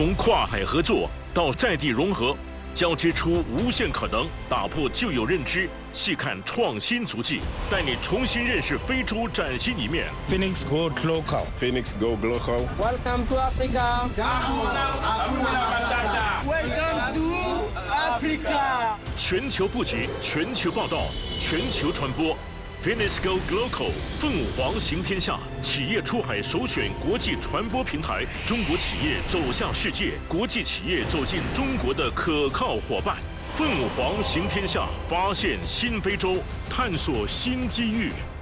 从跨海合作到在地融合，交织出无限可能，打破旧有认知，细看创新足迹，带你重新认识非洲崭新一面。 Phoenix Go Local. Phoenix Go Local. Welcome to Africa. Welcome to Africa. 全球布局，全球报道，全球传播。Phoenix Go Local， 凤凰行天下，企业出海首选国际传播平台，中国企业走向世界，国际企业走进中国的可靠伙伴。凤凰行天下，发现新非洲，探索新机遇。